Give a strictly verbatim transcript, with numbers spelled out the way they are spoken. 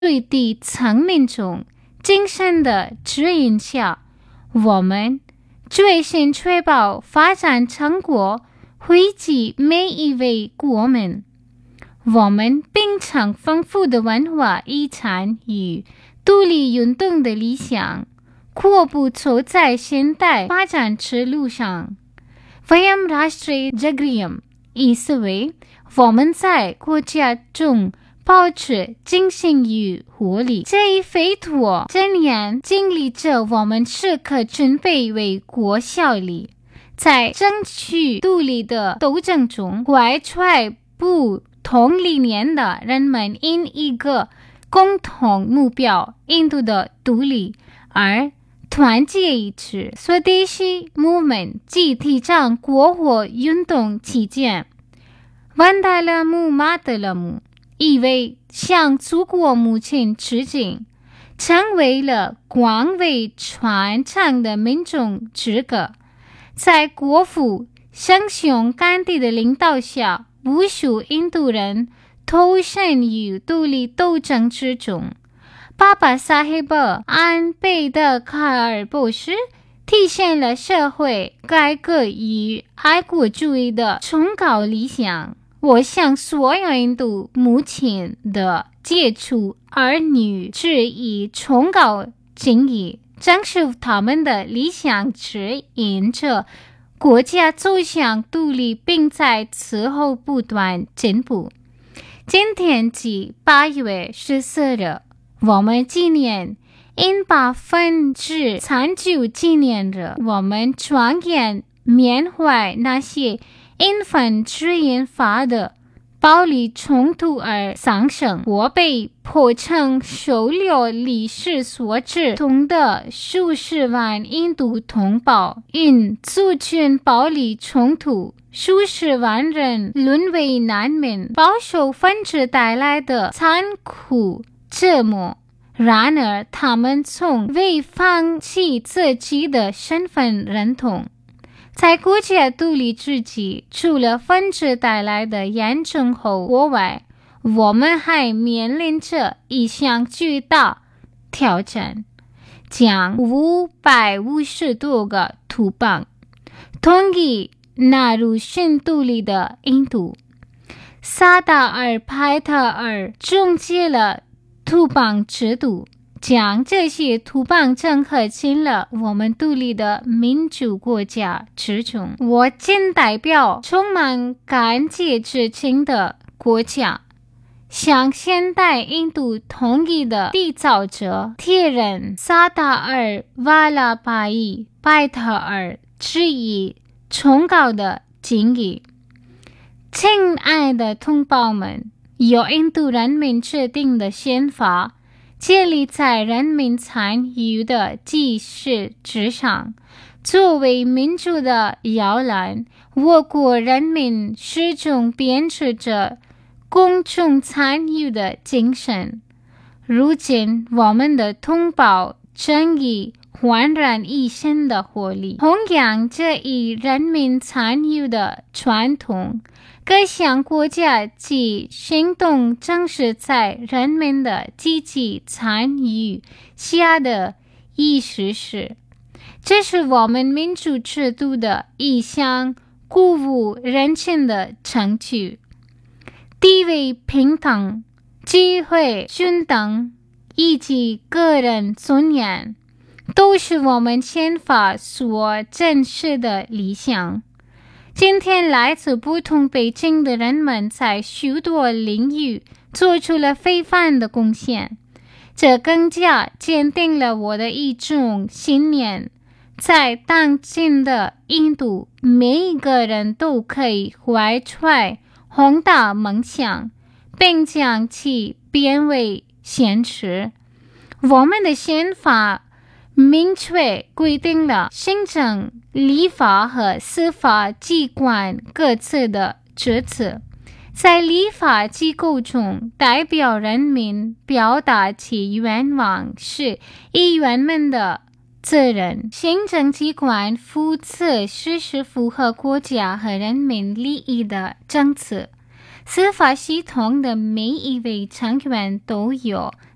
最低层面中精神的指引下，我们决心确保发展成果惠及每一位国民。我们秉承丰富的文化遗产与独立运动的理想，阔步走在现代发展之路上。Vayam Rashtriya Jagriyam 意思为我们在国家中保持精神与活力。这一非托真言经历着我们时刻准备为国效力，在争取独立的斗争中，怀揣不同理念的人们因一个共同目标印度的独立而团结一致。Swadeshi Movement 即提倡国货运动期间 Vandalamu Matalamu 意为向祖国母亲致敬，成为了广为传唱的民众之歌。在国父圣雄甘地的领导下，无数印度人投身于独立斗争之中。巴巴萨黑伯安贝德卡尔博士体现了社会改革与爱国主义的崇高理想。我向所有印度母亲的杰出儿女致以崇高敬意，正是他们的理想指引着国家走向独立，并在此后不断进步。今天即八月十四日，我们纪念印巴分治长久纪念日。我们庄严缅怀那些因反之引发的暴力冲突而丧生或被迫成狩猎历史所致痛的数十万印度同胞，因族群暴力冲突数十万人沦为难民，饱受分治带来的残酷折磨。然而他们从未放弃自己的身份认同。在国家独立之际，除了分治带来的严重后果外，我们还面临着一项巨大挑战，将五百五十多个土邦统一纳入新独立的印度。萨达尔派特尔终结了土邦制度，将这些土邦整合进了我们独立的民主国家之中。我仅代表充满感激之情的国家，向现代印度统一的缔造者铁人萨达尔瓦拉巴伊拜特尔致以崇高的敬意。亲爱的同胞们，由印度人民制定的宪法建立在人民参与的基石之上，作为民主的摇篮，我国人民始终秉持着公众参与的精神。如今，我们的同胞正以焕然一新的活力弘扬这一人民参与的传统。各项国家及行动正是在人民的积极参与下的一实施，这是我们民主制度的一项鼓舞人心的成就。地位平等、机会均等以及个人尊严，都是我们宪法所珍视的理想。今天来自不同背景的人们在许多领域做出了非凡的贡献，这更加坚定了我的一种信念：在当今的印度，每一个人都可以怀揣宏大梦想，并将其变为现实。我们的宪法明确规定了行政、立法和司法机关各自的职责。在立法机构中，代表人民表达其愿望是议员们的责任。行政机关负责实施符合国家和人民利益的政策。司法系统的每一位成员都有